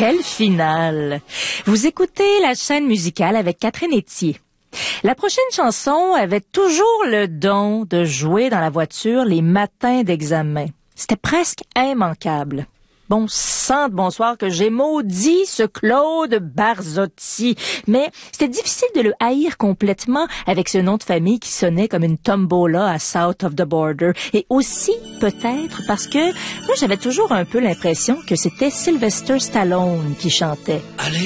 Quelle finale! Vous écoutez la chaîne musicale avec Catherine Etier. La prochaine chanson avait toujours le don de jouer dans la voiture les matins d'examen. C'était presque immanquable. Bon sang de bonsoir que j'ai maudit ce Claude Barzotti. Mais c'était difficile de le haïr complètement avec ce nom de famille qui sonnait comme une tombola à South of the Border. Et aussi, peut-être, parce que moi, j'avais toujours un peu l'impression que c'était Sylvester Stallone qui chantait.